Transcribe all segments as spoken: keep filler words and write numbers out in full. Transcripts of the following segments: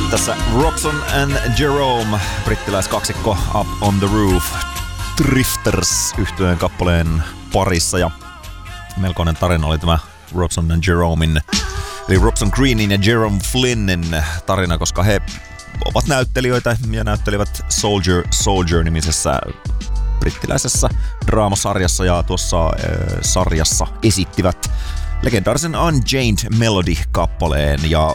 Tässä Robson and Jerome, brittiläiskaksikko Up on the Roof, Drifters -yhtyeen kappaleen parissa, ja melkoinen tarina oli tämä Robson and Jeromein, eli Robson Greenin ja Jerome Flynnin tarina, koska he ovat näyttelijöitä ja näyttelivät Soldier Soldier-nimisessä brittiläisessä draamasarjassa, ja tuossa äh, sarjassa esittivät legendaarisen Unchained Melody-kappaleen, ja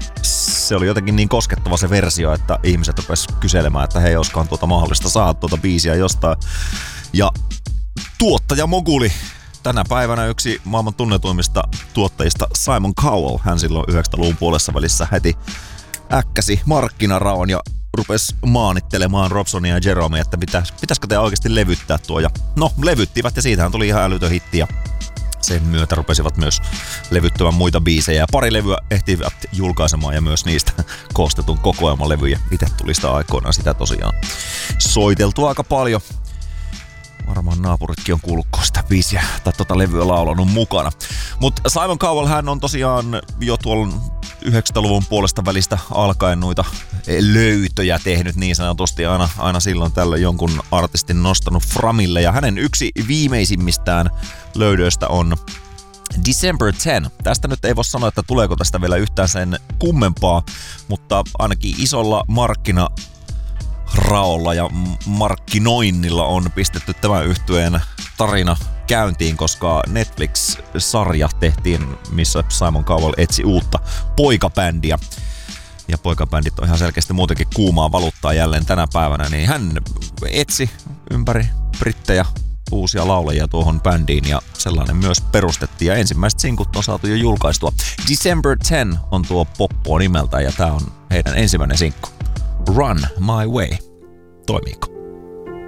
se oli jotenkin niin koskettava se versio, että ihmiset rupesivat kyselemään, että hei, olisikohan tuota mahdollista saada tuota biisiä jostain. Ja tuottaja moguli, tänä päivänä yksi maailman tunnetuimmista tuottajista, Simon Cowell, hän silloin yhdeksänkymmentäluvun puolessa välissä heti äkkäsi markkinaraon ja rupesi maanittelemaan Robsonia ja Jeromea, että pitäis, pitäisikö te oikeasti levyttää tuo. Ja no, levyttivät, ja siitähän tuli ihan älytön hitti, ja sen myötä rupesivat myös levyttämään muita biisejä, ja pari levyä ehtivät julkaisemaan ja myös niistä koostetun kokoelmalevyjä. Itse tuli sitä aikoinaan sitä tosiaan soiteltu aika paljon. Varmaan naapuritkin on kuullut sitä biisiä tai tota levyä laulanut mukana. Mutta Simon Cowell, hän on tosiaan jo tuolla yhdeksänkymmentäluvun puolesta välistä alkaen noita löytöjä tehnyt niin sanotusti, aina, aina silloin tällöin jonkun artistin nostanut framille, ja hänen yksi viimeisimmistään löydöistä on December tenth. Tästä nyt ei voi sanoa, että tuleeko tästä vielä yhtään sen kummempaa, mutta ainakin isolla markkina raolla ja markkinoinnilla on pistetty tämän yhtyeen tarina käyntiin, koska Netflix-sarja tehtiin, missä Simon Cowell etsi uutta poikabändiä. Ja poikabändit on ihan selkeästi muutenkin kuumaa valuuttaa jälleen tänä päivänä, niin hän etsi ympäri brittejä uusia laulajia tuohon bändiin, ja sellainen myös perustettiin, ja ensimmäiset sinkut on saatu jo julkaistua. December tenth on tuo poppo nimeltä, ja tää on heidän ensimmäinen sinkku. Run My Way. Toimiiko?